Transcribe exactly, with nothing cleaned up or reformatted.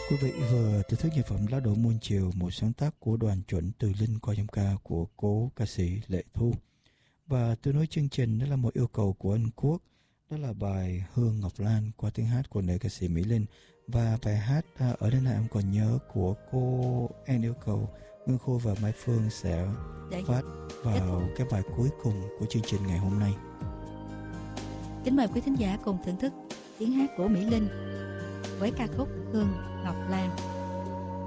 Quý vị vừa thưởng thức nhạc phẩm Lá đổ muôn chiều, một sáng tác của Đoàn Chuẩn Từ Linh qua giọng ca của cố ca sĩ Lệ Thu. Và tôi nói chương trình đó là một yêu cầu của anh Quốc, đó là bài Hương Ngọc Lan qua tiếng hát của nữ ca sĩ Mỹ Linh. Và bài hát Ở Đây Này Em Còn Nhớ của cô An yêu cầu Ngân Khôi và Mai Phương sẽ Để phát vào cái bài cuối cùng của chương trình ngày hôm nay. Kính mời quý thính giả cùng thưởng thức tiếng hát của Mỹ Linh với ca khúc Hương Ngọc Lan.